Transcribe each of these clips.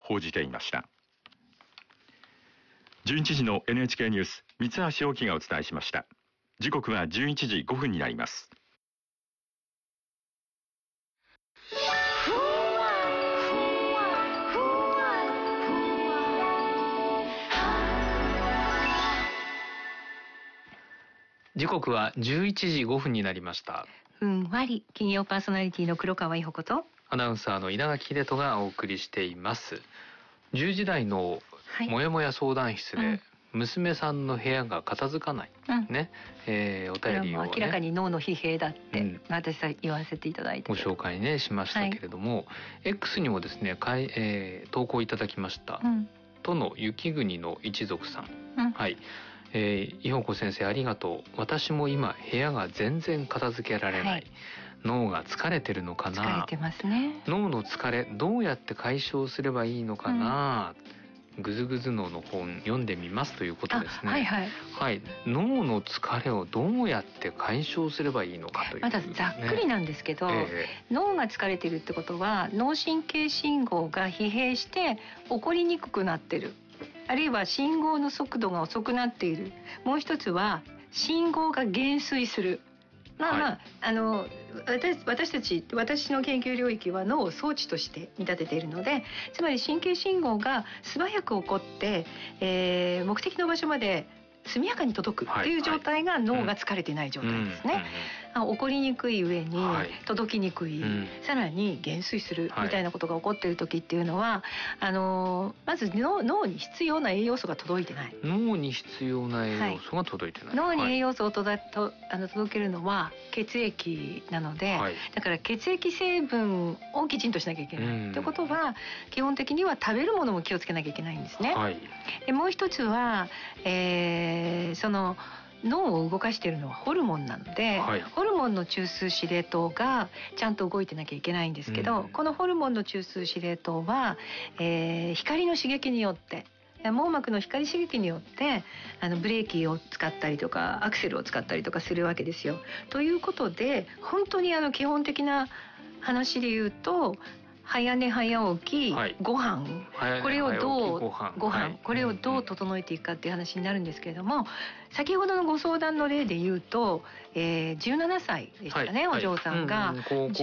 報じていました。11時の NHK ニュース、三橋大樹がお伝えしました。時刻は11時5分になります。 時刻は11時5分になりました。 ふんわり金曜パーソナリティの黒川伊保子とアナウンサーの稲垣秀人がお送りしています。10時台のもやもや相談室で、娘さんの部屋が片付かない、ね、お便りを、ね、 明らかに脳の疲弊だって、私は言わせていただいてご紹介ねしましたけれども、X にもですね投稿いただきました、都の雪国の一族さん、伊保子先生ありがとう。私も今部屋が全然片付けられない、脳が疲れてるのかな。 疲れてますね。 脳の疲れどうやって解消すればいいのかな、ぐずぐず脳の本読んでみますということですね。脳の疲れをどうやって解消すればいいのかという、 まだざっくりなんですけど、脳が疲れてるってことは脳神経信号が疲弊して起こりにくくなってる、あるいは信号の速度が遅くなっている、もう一つは信号が減衰する。私の研究領域は脳を装置として見立てているので、つまり神経信号が素早く起こって、目的の場所まで速やかに届くっていう状態が脳が疲れてない状態ですね。起こりにくい上に届きにくい、さらに減衰するみたいなことが起こっている時っていうのは、まず脳に必要な栄養素が届いてない。 脳に必要な栄養素が届いてない、 脳に栄養素を届けるのは血液なので、だから血液成分をきちんとしなきゃいけない、ってことは基本的には食べるものも気をつけなきゃいけないんですね。でもう一つは、その脳を動かしているのはホルモンなので、ホルモンの中枢司令塔がちゃんと動いてなきゃいけないんですけど、このホルモンの中枢司令塔は、光の刺激によって網膜の光刺激によってブレーキを使ったりとかアクセルを使ったりとかするわけですよ。ということで本当に基本的な話で言うと、早寝早起き、ご飯、これをどう整えていくかっていう話になるんですけれども、先ほどのご相談の例で言うと、17歳でしたね、お嬢さんが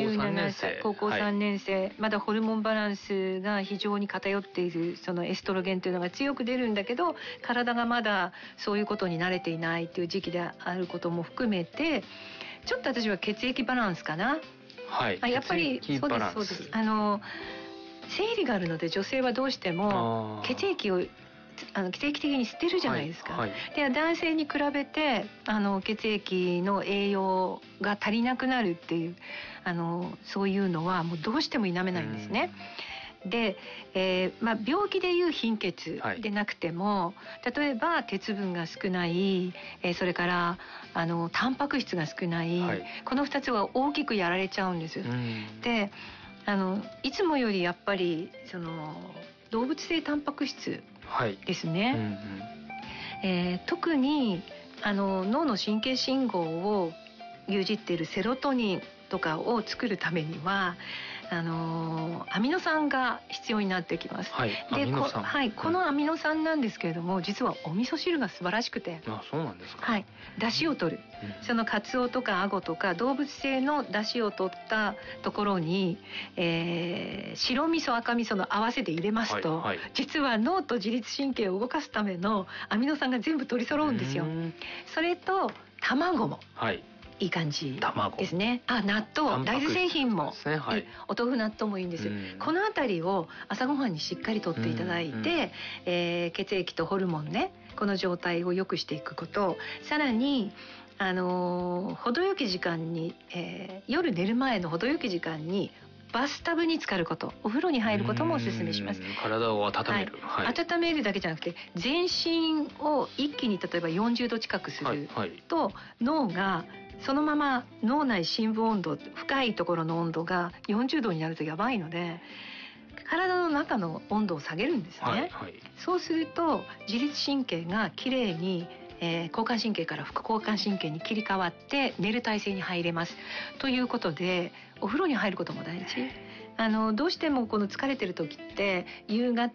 17歳、高校3年生、まだホルモンバランスが非常に偏っている、そのエストロゲンというのが強く出るんだけど、体がまだそういうことに慣れていないという時期であることも含めて、ちょっと私は血液バランスかな。やっぱりそうです。生理があるので女性はどうしても血液を定期的に捨てるじゃないですか。で男性に比べて血液の栄養が足りなくなるっていうそういうのはもうどうしても否めないんですね。で、病気でいう貧血でなくても、例えば鉄分が少ない、それからタンパク質が少ない、この2つは大きくやられちゃうんです。でいつもよりやっぱり動物性タンパク質ですね。特に脳の神経信号を牛耳っているセロトニンとかを作るためにはアミノ酸が必要になってきます。でこのアミノ酸なんですけれども、実はお味噌汁が素晴らしくて、 そうなんですか。 出汁を取る、そのカツオとかアゴとか動物性の出汁を取ったところに、白味噌赤味噌の合わせて入れますと、実は脳と自律神経を動かすためのアミノ酸が全部取り揃うんですよ。それと卵もいい感じですね。納豆、大豆製品も、お豆腐納豆もいいんです。このあたりを朝ごはんにしっかりとっていただいて、血液とホルモンね、この状態を良くしていくこと、さらに程よき時間に、夜寝る前の程よき時間にバスタブに浸かること、お風呂に入ることもお勧めします。 体を温める、 温めるだけじゃなくて全身を一気に例えば40度近くすると、脳がそのまま脳内深部温度、深いところの温度が40度になるとやばいので、体の中の温度を下げるんですね。そうすると自律神経がきれいに、交感神経から副交感神経に切り替わって寝る体勢に入れます。ということでお風呂に入ることも大事。どうしてもこの疲れてる時って夕方